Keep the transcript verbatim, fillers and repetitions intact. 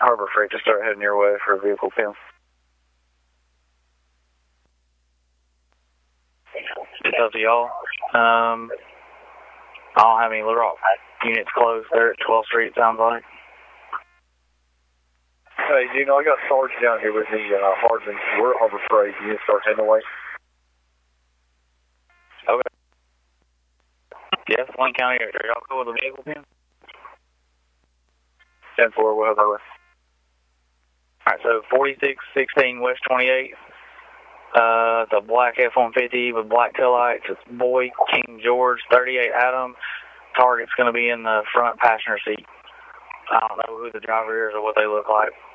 Harbor Freight to start heading your way for a vehicle pin. It's up to y'all. Um, I don't have any Little Rock units closed there at twelfth Street, sounds like. Hey, you know, I got Sarge down here with me, uh, Hardman. We're at Harbor Freight. You need to start heading away. Okay. Yes, Wayne County, are y'all cool with the vehicle pin? ten four, we'll have that way. Alright, so forty-six sixteen West twenty-eighth. Uh, the black F one fifty with black taillights. It's Boy King George, thirty-eight Adam. Target's going to be in the front passenger seat. I don't know who the driver is or what they look like.